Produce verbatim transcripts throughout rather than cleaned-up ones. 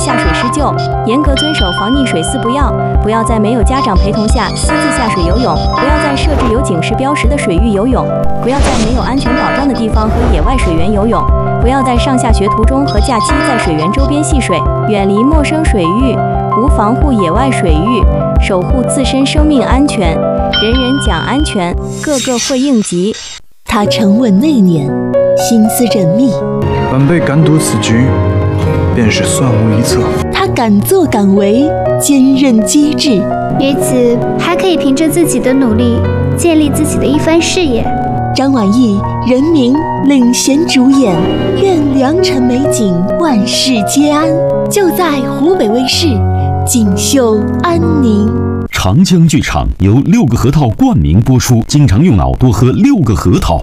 下水施救，严格遵守防溺水四不要，不要在没有家长陪同下私自下水游泳，不要在设置有警示标识的水域游泳，不要在没有安全保障的地方和野外水源游泳，不要在上下学途中和假期在水源周边戏水，远离陌生水域，无防护野外水域，守护自身生命安全，人人讲安全，个个会应急。 他沉稳内敛，心思缜密， 晚辈敢赌此局，便是算无一策。 他敢作敢为，坚韧机智， 于此还可以凭着自己的努力建立自己的一番事业。 张晚意、任明领衔主演，愿良辰美景万事皆安，就在湖北卫视锦绣安宁。 长江剧场由六个核桃冠名播出，经常用脑多喝六个核桃。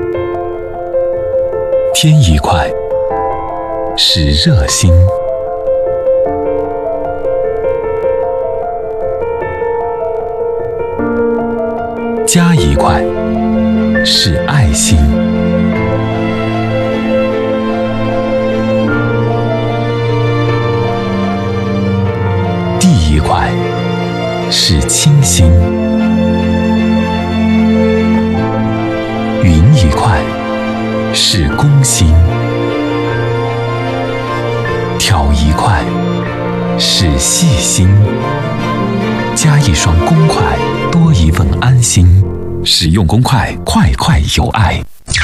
天一块是热心，家一块是爱心，地一块是清新，云一块是公心，挑一块是细心，加一双公筷，多一份安心。使用公筷，块块有爱。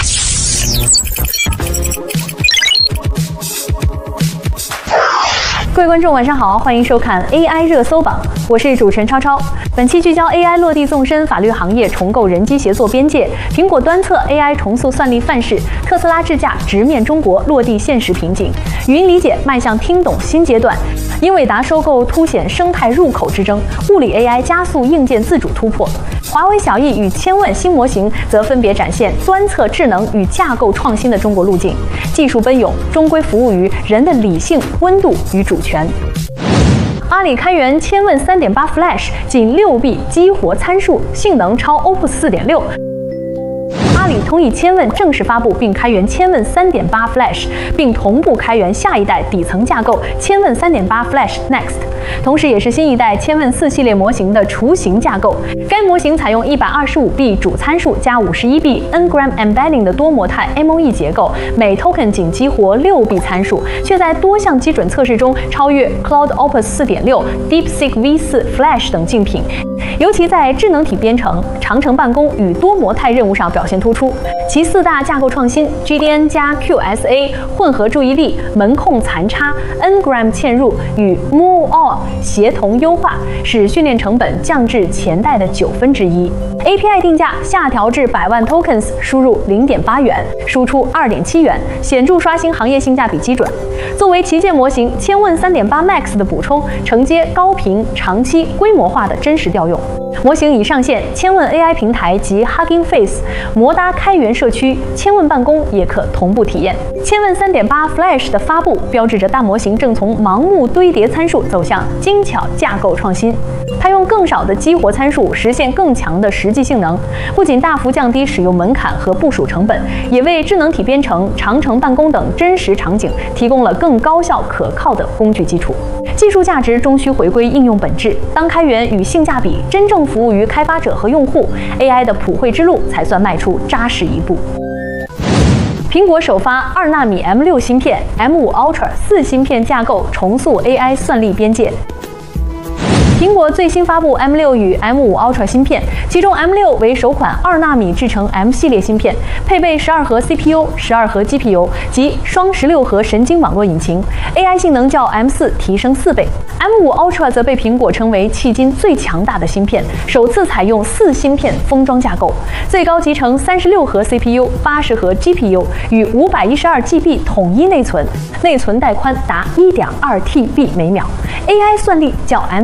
各位观众晚上好，欢迎收看 A I 热搜榜，我是主持人超超。本期聚焦 A I 落地纵深，法律行业重构人机协作边界，苹果端测 A I 重塑算力范式，特斯拉智驾直面中国落地现实瓶颈，语音理解迈向听懂新阶段。英伟达收购凸显生态入口之争，物理 A I 加速硬件自主突破。华为小艺与千问新模型则分别展现端测智能与架构创新的中国路径，技术奔涌终归服务于人的理性、温度与主权。阿里开源千问 三点八 Flash 仅六 B 激活参数，性能超 Opus 四点六。阿里同意千问正式发布并开源千问 三点八 Flash， 并同步开源下一代底层架构千问 三点八 Flash Next， 同时也是新一代千问四系列模型的雏形架构。该模型采用 一百二十五 B 主参数加 五十一 B Ngram Embedding 的多模态 M O E 结构，每 token 仅激活六 B 参数，却在多项基准测试中超越 Cloud Opus 四点六、DeepSeek V 四 Flash 等竞品，尤其在智能体编程、长程办公与多模态任务上表现突出。其四大架构创新 G D N 加 Q S A 混合注意力、门控残差、Ngram 嵌入与 Move All 协同优化，使训练成本降至前代的九分之一。A P I 定价下调至百万 tokens， 输入 零点八元，输出 二点七元，显著刷新行业性价比基准。作为旗舰模型，千问 三点八 Max 的补充，承接高频、长期、规模化的真实调用。模型已上线千问 A I 平台及 Hugging Face 摩搭开源社区，千问办公也可同步体验。千问 三点八 Flash 的发布，标志着大模型正从盲目堆叠参数走向精巧架构创新。它用更少的激活参数实现更强的实际性能，不仅大幅降低使用门槛和部署成本，也为智能体编程、长程办公等真实场景提供了更高效可靠的工具基础。技术价值终需回归应用本质，当开源与性价比真正服务于开发者和用户 ，A I 的普惠之路才算迈出扎实一步。苹果首发二纳米 M 六 芯片 ，M 五 Ultra 四芯片架构重塑 A I 算力边界。苹果最新发布 M 六 与 M 五 Ultra 芯片，其中 M 六 为首款二纳米制程 M 系列芯片，配备十二核 C P U、十二核 G P U 及双十六核神经网络引擎 ，A I 性能较 M 四 提升四倍。M 五 Ultra 则被苹果称为迄今最强大的芯片，首次采用四芯片封装架构，最高集成三十六核 C P U、八十核 G P U 与五百一十二 G B 统一内存，内存带宽达 一点二 T B 每秒。A I 算力较 M 三 Ultra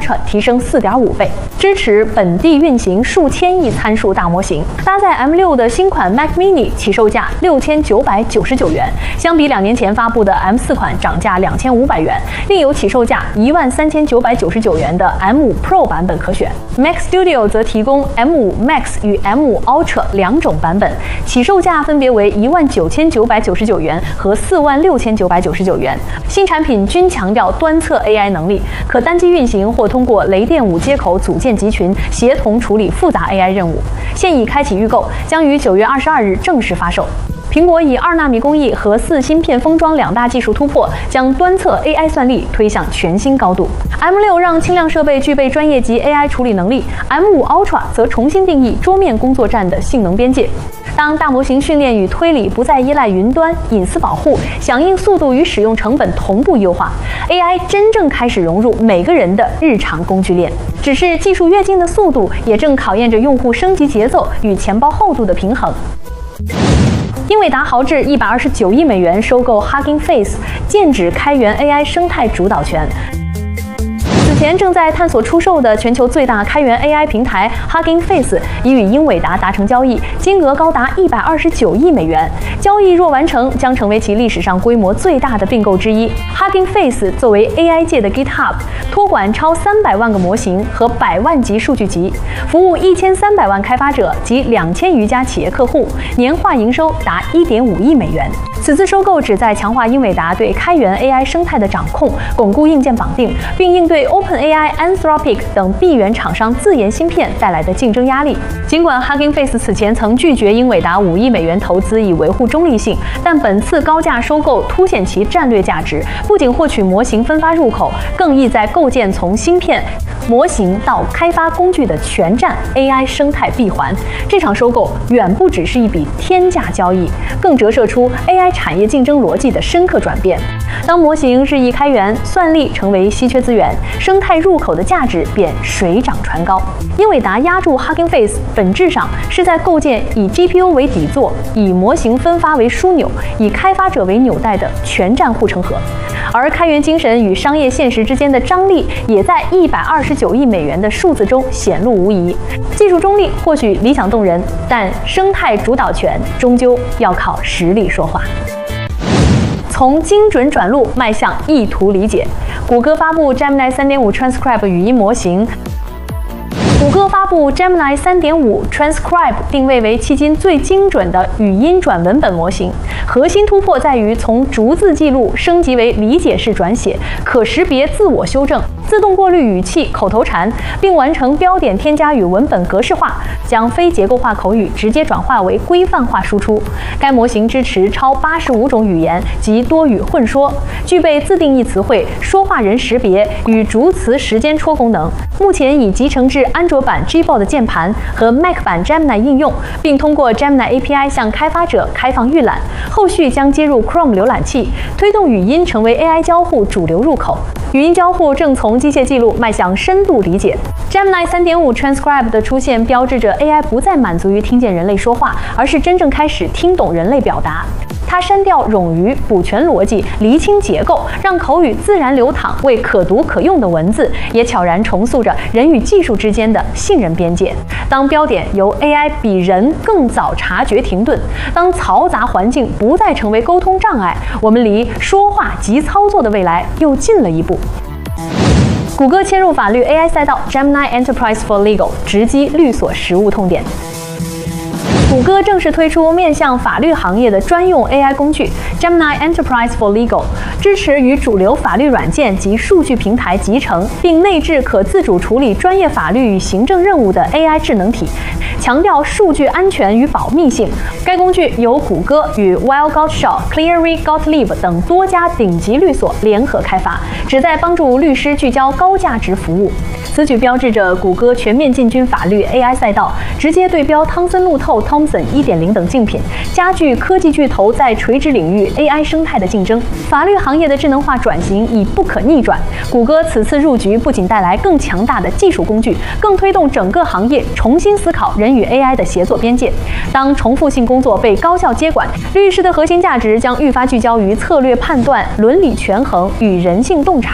Ultra 提升 四点五 倍，支持本地运行数千亿参数大模型。搭载 M 六的新款 Mac Mini 起售价六千九百九十九元，相比两年前发布的 M 四款涨价两千五百元，另有起售价一万三千九百九十九元的 M 五 Pro 版本可选。Mac Studio 则提供 M 五 Max 与 M 五 Ultra 两种版本，起售价分别为一万九千九百九十九元和四万六千九百九十九元。新产品均强调端侧 A I 能力，可单机运行或通过雷电五接口组件集群协同处理复杂 A I 任务。现已开启预购，将于九月二十二日正式发售。苹果以二纳米工艺和四芯片封装两大技术突破，将端侧 A I 算力推向全新高度。M 六让轻量设备具备专业级 A I 处理能力 ，M 五 Ultra 则重新定义桌面工作站的性能边界。当大模型训练与推理不再依赖云端，隐私保护、响应速度与使用成本同步优化 ，A I 真正开始融入每个人的日常工具链。只是技术跃进的速度，也正考验着用户升级节奏与钱包厚度的平衡。英伟达豪掷一百二十九亿美元收购 Hugging Face， 剑指开源 A I 生态主导权。此前正在探索出售的全球最大开源 A I 平台 Hugging Face 已与英伟达达成交易，金额高达一百二十九亿美元。交易若完成，将成为其历史上规模最大的并购之一。Hugging Face 作为 A I 界的 GitHub， 托管超三百万个模型和百万级数据集，服务一千三百万开发者及两千余家企业客户，年化营收达一点五亿美元。此次收购旨在强化英伟达对开源 A I 生态的掌控，巩固硬件绑定，并应对 OpenAI、Anthropic 等闭源厂商自研芯片带来的竞争压力。尽管 Hugging Face 此前曾拒绝英伟达五亿美元投资以维护中立性，但本次高价收购凸显其战略价值，不仅获取模型分发入口，更意在构建从芯片、模型到开发工具的全站 A I 生态闭环。这场收购远不只是一笔天价交易，更折射出 A I 产业竞争逻辑的深刻转变。当模型日益开源，算力成为稀缺资源，生态入口的价值便水涨船高。英伟达压住 Hugging Face， 本质上是在构建以 G P U 为底座、以模型分发为枢纽、以开发者为纽带的全站护城河。而开源精神与商业现实之间的张力，也在一百二十九亿美元的数字中显露无遗。技术中立或许理想动人，但生态主导权终究要靠实力说话。从精准转录迈向意图理解，谷歌发布 Gemini 三点五 Transcribe 语音模型。谷歌发布 Gemini 三点五 Transcribe， 定位为迄今最精准的语音转文本模型。核心突破在于从逐字记录升级为理解式转写，可识别自我修正，自动过滤语气、口头禅，并完成标点添加与文本格式化，将非结构化口语直接转化为规范化输出。该模型支持超八十五种语言及多语混说，具备自定义词汇、说话人识别与逐词时间戳功能。目前已集成至安卓版 Gboard 键盘和 Mac 版 Gemini 应用，并通过 Gemini A P I 向开发者开放预览。后续将接入 Chrome 浏览器，推动语音成为 A I 交互主流入口。语音交互正从机械记录迈向深度理解。Gemini 三点五 Transcribe 的出现，标志着 A I 不再满足于听见人类说话，而是真正开始听懂人类表达。它删掉冗余，补全逻辑，厘清结构，让口语自然流淌，为可读可用的文字也悄然重塑着人与技术之间的信任边界。当标点由 A I 比人更早察觉停顿，当嘈杂环境不再成为沟通障碍，我们离说话及操作的未来又近了一步。谷歌切入法律 A I 赛道 ，Gemini Enterprise for Legal 直击律所实务痛点。谷歌正式推出面向法律行业的专用 A I 工具 Gemini Enterprise for Legal， 支持与主流法律软件及数据平台集成，并内置可自主处理专业法律与行政任务的 A I 智能体，强调数据安全与保密性。该工具由谷歌与 Weil Gotshal、Cleary Gottlieb 等多家顶级律所联合开发，旨在帮助律师聚焦高价值服务。此举标志着谷歌全面进军法律 A I 赛道，直接对标汤森路透 Thomson 一点零等竞品，加剧科技巨头在垂直领域 A I 生态的竞争。法律行业的智能化转型已不可逆转。谷歌此次入局不仅带来更强大的技术工具，更推动整个行业重新思考人与 A I 的协作边界。当重复性工作被高效接管，律师的核心价值将愈发聚焦于策略判断、伦理权衡与人性洞察。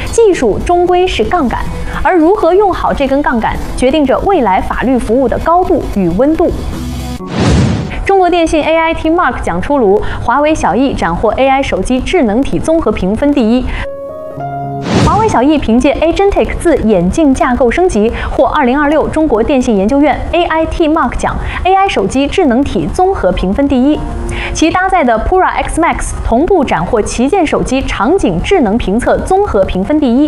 技术终归是杠杆，而如何用好这根杠杆，决定着未来法律服务的高度与温度。中国电信 A I T Mark 奖出炉，华为小艺斩获 A I 手机智能体综合评分第一。华为小艺凭借 Agentic 自眼镜架构升级，获二零二六中国电信研究院 A I T Mark 奖 A I 手机智能体综合评分第一。其搭载的 Pura X Max 同步斩获旗舰手机场景智能评测综合评分第一。